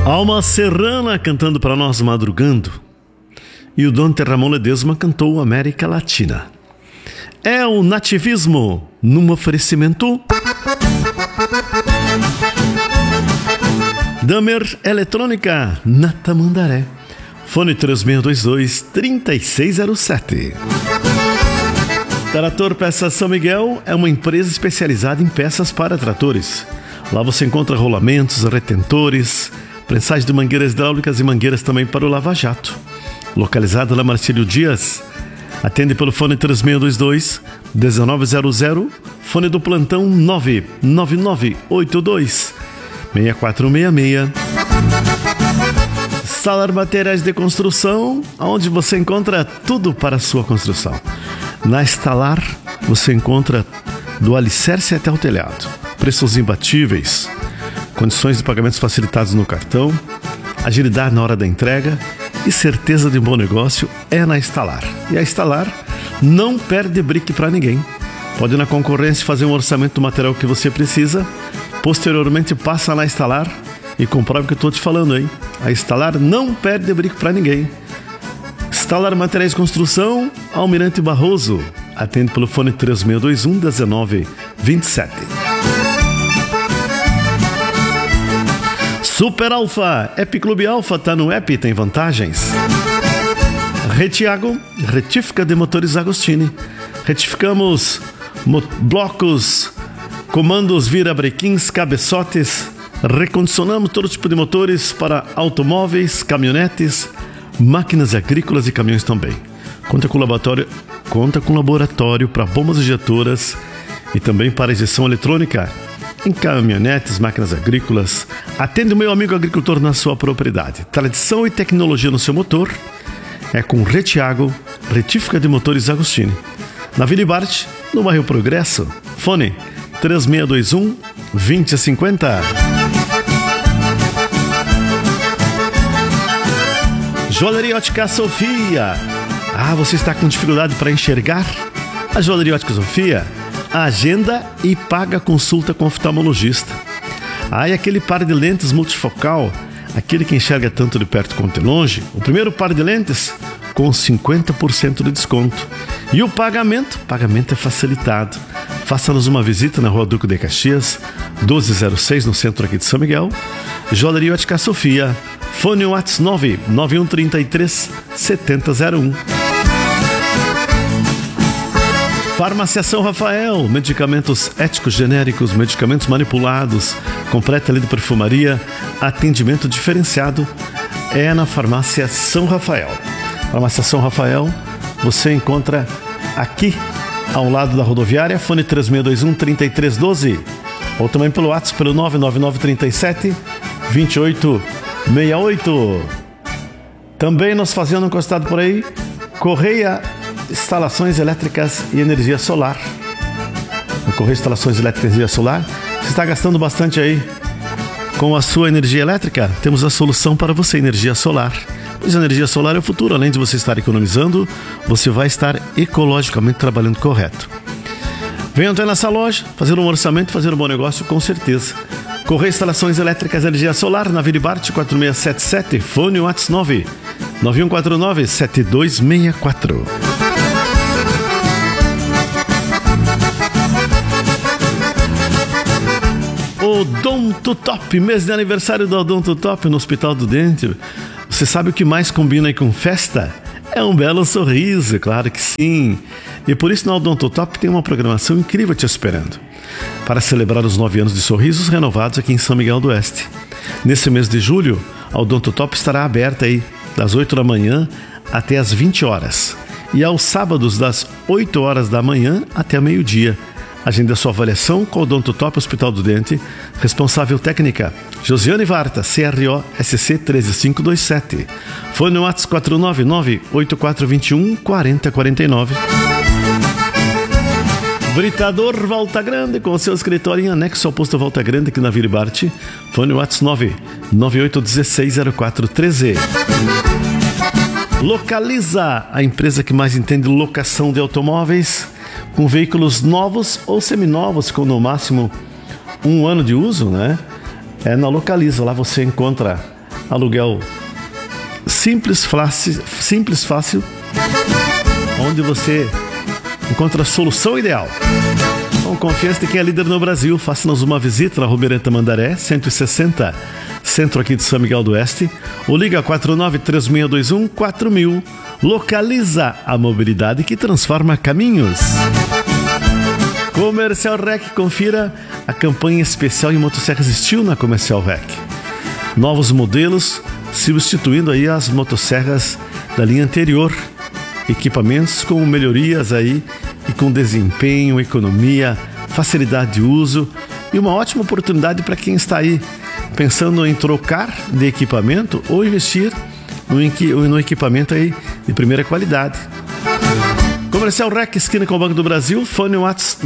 Alma Serrana cantando para nós Madrugando. E o Dom Ramon Ledesma cantou América Latina. É o nativismo num oferecimento Damer Eletrônica na Tamandaré. Fone 3622-3607. Trator Peças São Miguel é uma empresa especializada em peças para tratores. Lá você encontra rolamentos, retentores, prensagem de mangueiras hidráulicas e mangueiras também para o lava-jato. Localizado na Marcílio Dias. Atende pelo fone 3622-1900, fone do plantão 99982-6466. Salar Materiais de Construção, onde você encontra tudo para a sua construção. Na Estalar, você encontra do alicerce até o telhado. Preços imbatíveis, condições de pagamentos facilitados no cartão, agilidade na hora da entrega e certeza de um bom negócio é na Estalar. E a Estalar não perde brique para ninguém. Pode ir na concorrência fazer um orçamento do material que você precisa, posteriormente passa na Estalar e comprove o que eu estou te falando, hein? A Estalar não perde brique para ninguém. Estalar Materiais de Construção, Almirante Barroso. Atende pelo fone 3621-1927. Super Alfa, App Clube Alfa, tá no app, tem vantagens. Retiago, retífica de motores Agostini. Retificamos blocos, comandos, virabrequins, cabeçotes. Recondicionamos todo tipo de motores para automóveis, caminhonetes, máquinas agrícolas e caminhões também. Conta com laboratório para bombas injetoras e também para injeção eletrônica em caminhonetes, máquinas agrícolas. Atende o meu amigo agricultor na sua propriedade. Tradição e tecnologia no seu motor é com Retiago, retífica de motores Agostini. Na Vila Bart, no bairro Progresso. Fone 3621-2050. Joalheria Ótica Sofia. Você está com dificuldade para enxergar? A Joalheria Ótica Sofia agenda e paga consulta com oftalmologista. E aquele par de lentes multifocal, aquele que enxerga tanto de perto quanto de longe, o primeiro par de lentes com 50% de desconto. E o pagamento é facilitado. Faça-nos uma visita na Rua Duque de Caxias, 1206, no centro aqui de São Miguel. Joalheria Ótica Sofia. Fone WhatsApp 99133-7001. Farmácia São Rafael, medicamentos éticos genéricos, medicamentos manipulados, completa linha de perfumaria, atendimento diferenciado é na Farmácia São Rafael. Farmácia São Rafael, você encontra aqui ao lado da rodoviária, fone 3621-3312, ou também pelo WhatsApp pelo 99937-2868. Também nos fazendo encostado por aí, Correia Instalações Elétricas e Energia Solar. No Correia Instalações Elétricas e Energia Solar, você está gastando bastante aí com a sua energia elétrica? Temos a solução para você, energia solar. Pois a energia solar é o futuro. Além de você estar economizando, você vai estar ecologicamente trabalhando correto. Venha até nessa loja, fazer um orçamento, fazer um bom negócio, com certeza. Correia Instalações Elétricas e Energia Solar, na Vila Bart 4677, fone WhatsApp 9149-7264. Odonto Top, mês de aniversário do Odonto Top no Hospital do Dente. Você sabe o que mais combina aí com festa? É um belo sorriso, claro que sim. E por isso na Odonto Top tem uma programação incrível te esperando para celebrar os 9 anos de sorrisos renovados aqui em São Miguel do Oeste. Nesse mês de julho, a Odonto Top estará aberta aí das 8 da manhã até as 20 horas. E aos sábados das 8 horas da manhã até meio-dia. Agenda sua avaliação com o Odonto Top Hospital do Dente. Responsável técnica, Josiane Varta, CRO SC 13527. Fone no WhatsApp 499-8421-4049. Britador Volta Grande, com seu escritório em anexo ao posto Volta Grande, aqui na Vila Bart. Fone no WhatsApp 998160413. Localiza, a empresa que mais entende locação de automóveis, com veículos novos ou seminovos, com no máximo 1 ano de uso, né? É na Localiza. Lá você encontra aluguel simples, fácil, onde você encontra a solução ideal. Com confiança de quem é líder no Brasil, faça-nos uma visita na Rua Tamandaré, 160, centro aqui de São Miguel do Oeste, ou liga 4936214000. Localiza a mobilidade que transforma caminhos. Comercial Rec, confira a campanha especial em motosserras Steel na Comercial Rec. Novos modelos substituindo aí as motosserras da linha anterior. Equipamentos com melhorias aí e com desempenho, economia, facilidade de uso e uma ótima oportunidade para quem está aí pensando em trocar de equipamento ou investir no equipamento aí de primeira qualidade. Comercial Rec, esquina com o Banco do Brasil, fone WhatsApp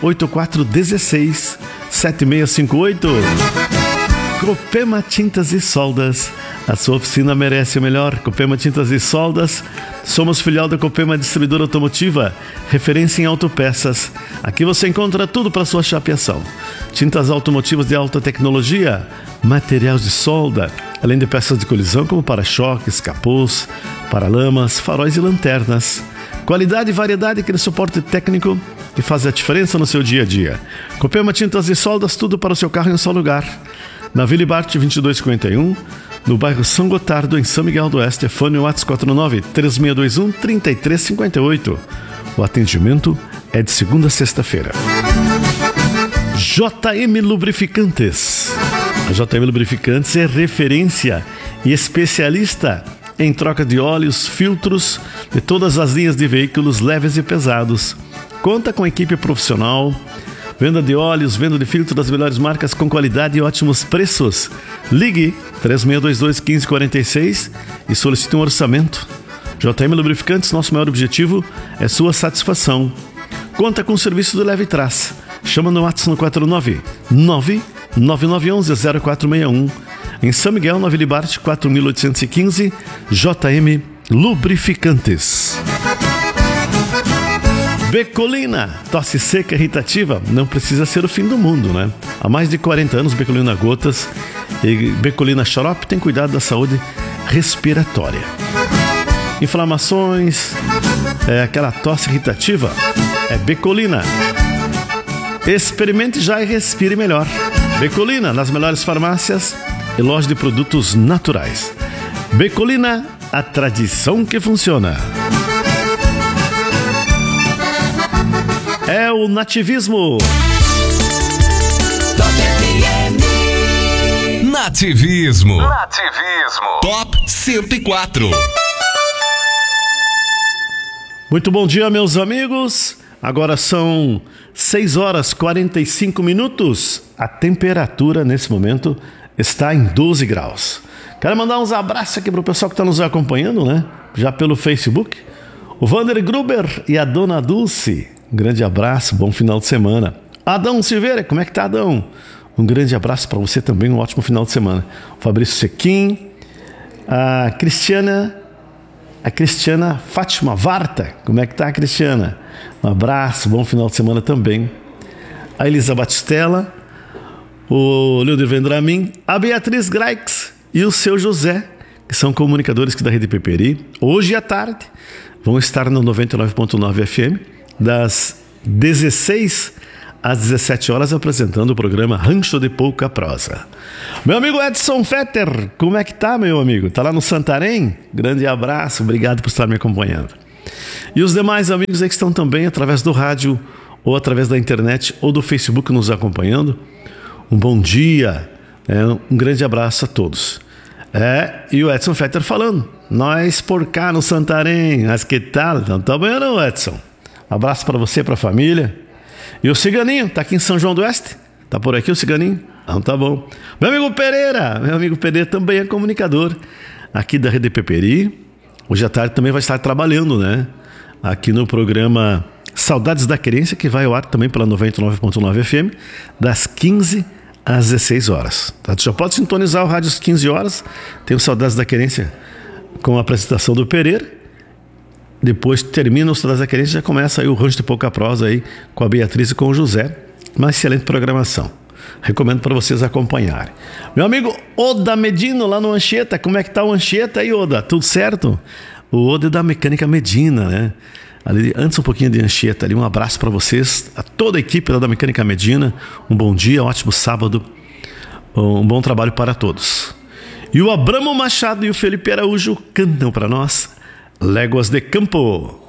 984167658. Copema Tintas e Soldas, a sua oficina merece o melhor. Copema Tintas e Soldas, somos filial da Copema Distribuidora Automotiva, referência em autopeças. Aqui você encontra tudo para sua chapeação. Tintas automotivas de alta tecnologia, materiais de solda, além de peças de colisão como para-choques, capôs, paralamas, faróis e lanternas. Qualidade e variedade, aquele suporte técnico que faz a diferença no seu dia a dia. Copema Tintas e Soldas, tudo para o seu carro em um só lugar. Na Vila Bart 2251, no bairro São Gotardo, em São Miguel do Oeste. Fone WhatsApp 4936213358. O atendimento é de segunda a sexta-feira. JM Lubrificantes. A JM Lubrificantes é referência e especialista em troca de óleos, filtros de todas as linhas de veículos leves e pesados. Conta com equipe profissional, venda de óleos, venda de filtros das melhores marcas com qualidade e ótimos preços. Ligue 3622-1546 e solicite um orçamento. JM Lubrificantes, nosso maior objetivo é sua satisfação. Conta com o serviço do Leve Trás. Chama no WhatsApp no 499-9911-0461. Em São Miguel, na Vila Bart 4815, JM Lubrificantes. Becolina, tosse seca irritativa, não precisa ser o fim do mundo, né? Há mais de 40 anos, Becolina Gotas e Becolina Xarope tem cuidado da saúde respiratória. Inflamações, aquela tosse irritativa, é Becolina. Experimente já e respire melhor. Becolina, nas melhores farmácias e lojas de produtos naturais. Becolina, a tradição que funciona. É o nativismo. Nativismo. Top 104. Muito bom dia, meus amigos. Agora são 6 horas 45 minutos. A temperatura nesse momento está em 12 graus. Quero mandar uns abraços aqui para o pessoal que está nos acompanhando, né? Já pelo Facebook. O Vander Gruber e a Dona Dulce. Um grande abraço, bom final de semana. Adão Silveira, como é que tá, Adão? Um grande abraço para você também, um ótimo final de semana. O Fabrício Sequim, a Cristiana Fátima Varta, como é que tá, Cristiana? Um abraço, bom final de semana também. A Elisa Batistella, o Leandro Vendramin, a Beatriz Graix e o seu José, que são comunicadores aqui da Rede Peperi. Hoje à tarde vão estar no 99.9 FM, das 16 às 17 horas, apresentando o programa Rancho de Pouca Prosa. Meu amigo Edson Fetter, como é que tá, meu amigo? Tá lá no Santarém? Grande abraço, obrigado por estar me acompanhando. E os demais amigos aí que estão também através do rádio, ou através da internet, ou do Facebook nos acompanhando, um bom dia, um grande abraço a todos. E o Edson Fetter falando, nós por cá no Santarém, mas que tal? Então tá bem, não, Edson? Um abraço para você, para a família. E o Ciganinho, tá aqui em São João do Oeste? Tá por aqui o Ciganinho? Então tá bom. Meu amigo Pereira também é comunicador aqui da Rede Peperi. Hoje à tarde também vai estar trabalhando, né? Aqui no programa Saudades da Querência, que vai ao ar também pela 99.9 FM, das 15 às 16 horas. Tá? Tu já pode sintonizar o rádio às 15 horas. Tem o Saudades da Querência com a apresentação do Pereira. Depois termina o Saudades da Querência e já começa aí o Rancho de Pouca Prosa aí com a Beatriz e com o José. Uma excelente programação. Recomendo para vocês acompanharem. Meu amigo Oda Medino, lá no Anchieta. Como é que tá o Anchieta aí, Oda? Tudo certo? O Oda é da Mecânica Medina, né? Ali, antes um pouquinho de Anchieta ali. Um abraço para vocês, a toda a equipe lá da Mecânica Medina. Um bom dia, um ótimo sábado. Um bom trabalho para todos. E o Abramo Machado e o Felipe Araújo cantam para nós Léguas de Campo.